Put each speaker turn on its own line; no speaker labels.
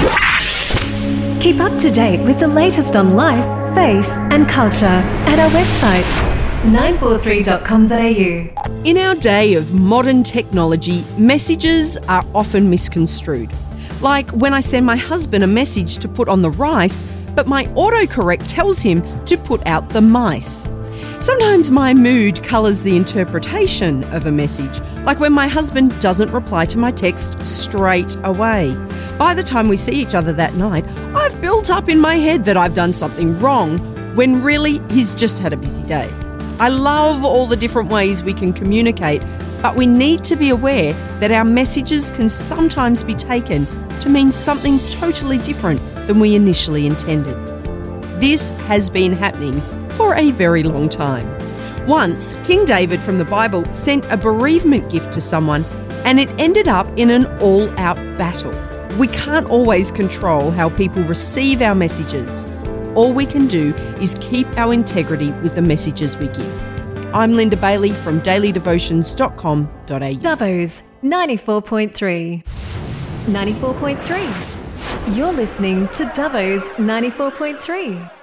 Keep up to date with the latest on life, faith and culture at our website 943.com.au.
In our day of modern technology, messages are often misconstrued. Like when I send my husband a message to put on the rice, but my autocorrect tells him to put out the mice. Sometimes my mood colours the interpretation of a message, like when my husband doesn't reply to my text straight away. By the time we see each other that night, I've built up in my head that I've done something wrong, when really he's just had a busy day. I love all the different ways we can communicate, but we need to be aware that our messages can sometimes be taken to mean something totally different than we initially intended. This has been happening for a very long time. Once, King David from the Bible sent a bereavement gift to someone, and it ended up in an all-out battle. We can't always control how people receive our messages. All we can do is keep our integrity with the messages we give. I'm Linda Bailey from dailydevotions.com.au.
Dubbo's 94.3. 94.3. You're listening to Dubbo's 94.3.